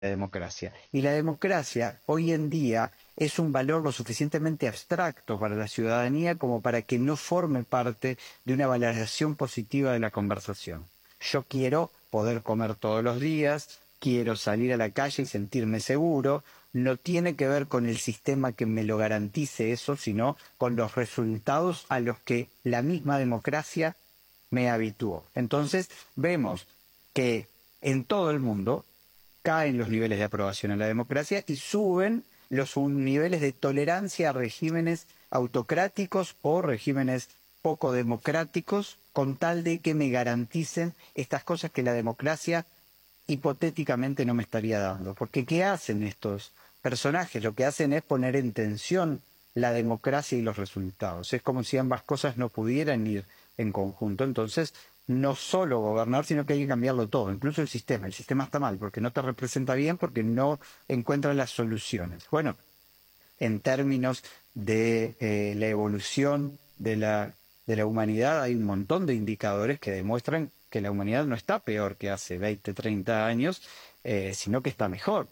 la democracia. Y la democracia hoy en día es un valor lo suficientemente abstracto para la ciudadanía como para que no forme parte de una valoración positiva de la conversación. Yo quiero poder comer todos los días, quiero salir a la calle y sentirme seguro. No tiene que ver con el sistema que me lo garantice eso, sino con los resultados a los que la misma democracia me habituó. Entonces vemos que en todo el mundo caen los niveles de aprobación a la democracia y suben los niveles de tolerancia a regímenes autocráticos o regímenes poco democráticos, con tal de que me garanticen estas cosas que la democracia hipotéticamente no me estaría dando. Porque ¿qué hacen estos personajes? Lo que hacen es poner en tensión la democracia y los resultados. Es como si ambas cosas no pudieran ir en conjunto. Entonces, no solo gobernar, sino que hay que cambiarlo todo, incluso el sistema. El sistema está mal porque no te representa bien, porque no encuentra las soluciones. Bueno, en términos de la evolución de la humanidad, hay un montón de indicadores que demuestran que la humanidad no está peor que hace 20, 30 años, sino que está mejor.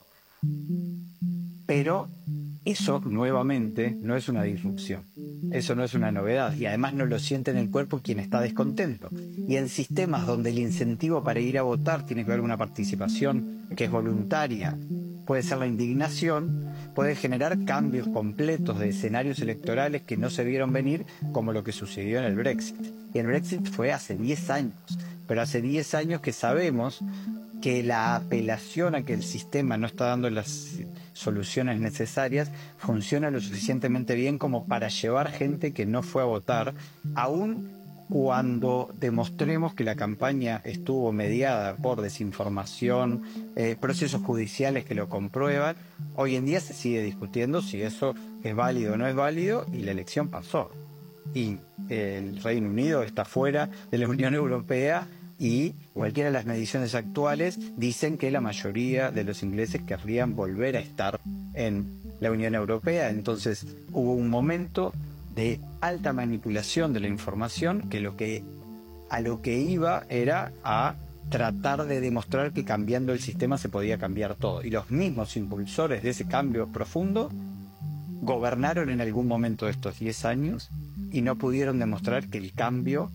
Pero eso, nuevamente, no es una disrupción. Eso no es una novedad. Y además no lo siente en el cuerpo quien está descontento. Y en sistemas donde el incentivo para ir a votar tiene que ver con una participación que es voluntaria, puede ser la indignación, puede generar cambios completos de escenarios electorales que no se vieron venir, como lo que sucedió en el Brexit. Y el Brexit fue hace 10 años. Pero hace 10 años que sabemos que la apelación a que el sistema no está dando las soluciones necesarias funciona lo suficientemente bien como para llevar gente que no fue a votar, aún cuando demostremos que la campaña estuvo mediada por desinformación, procesos judiciales que lo comprueban. Hoy en día se sigue discutiendo si eso es válido o no es válido, y la elección pasó. Y el Reino Unido está fuera de la Unión Europea, y cualquiera de las mediciones actuales dicen que la mayoría de los ingleses querrían volver a estar en la Unión Europea. Entonces hubo un momento de alta manipulación de la información que a lo que iba era a tratar de demostrar que cambiando el sistema se podía cambiar todo. Y los mismos impulsores de ese cambio profundo gobernaron en algún momento de estos 10 años y no pudieron demostrar que el cambio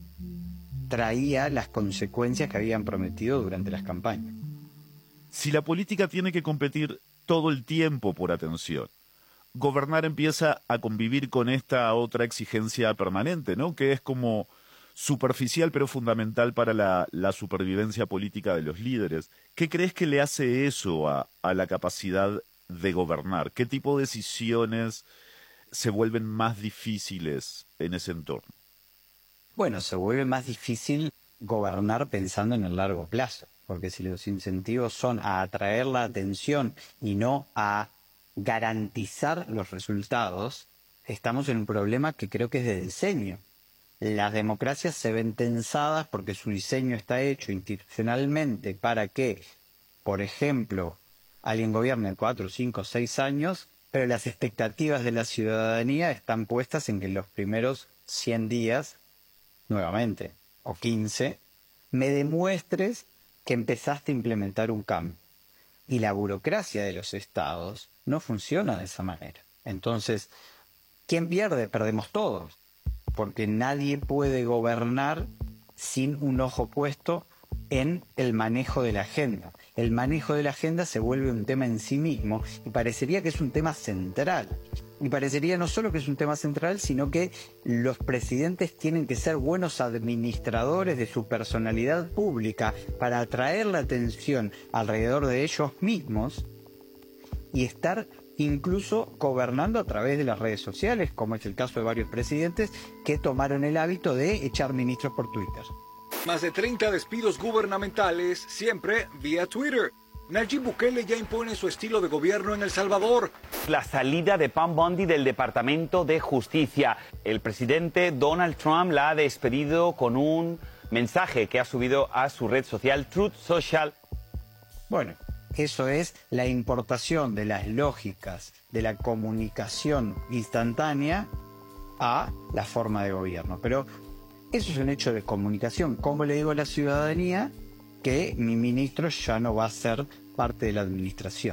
traía las consecuencias que habían prometido durante las campañas. Si la política tiene que competir todo el tiempo por atención, gobernar empieza a convivir con esta otra exigencia permanente, ¿no? Que es como superficial pero fundamental para la supervivencia política de los líderes. ¿Qué crees que le hace eso a la capacidad de gobernar? ¿Qué tipo de decisiones se vuelven más difíciles en ese entorno? Bueno, se vuelve más difícil gobernar pensando en el largo plazo, porque si los incentivos son a atraer la atención y no a garantizar los resultados, estamos en un problema que creo que es de diseño. Las democracias se ven tensadas porque su diseño está hecho institucionalmente para que, por ejemplo, alguien gobierne 4, 5, 6 años, pero las expectativas de la ciudadanía están puestas en que en los primeros 100 días, nuevamente, o 15, me demuestres que empezaste a implementar un cambio. Y la burocracia de los estados no funciona de esa manera. Entonces, ¿quién pierde? Perdemos todos, porque nadie puede gobernar sin un ojo puesto en el manejo de la agenda. El manejo de la agenda se vuelve un tema en sí mismo y parecería que es un tema central. Y parecería no solo que es un tema central, sino que los presidentes tienen que ser buenos administradores de su personalidad pública para atraer la atención alrededor de ellos mismos y estar incluso gobernando a través de las redes sociales, como es el caso de varios presidentes que tomaron el hábito de echar ministros por Twitter. Más de 30 despidos gubernamentales, siempre vía Twitter. Nayib Bukele ya impone su estilo de gobierno en El Salvador. La salida de Pam Bondi del Departamento de Justicia. El presidente Donald Trump la ha despedido con un mensaje que ha subido a su red social Truth Social. Bueno, eso es la importación de las lógicas de la comunicación instantánea a la forma de gobierno. Pero eso es un hecho de comunicación. ¿Cómo le digo a la ciudadanía que mi ministro ya no va a ser parte de la administración.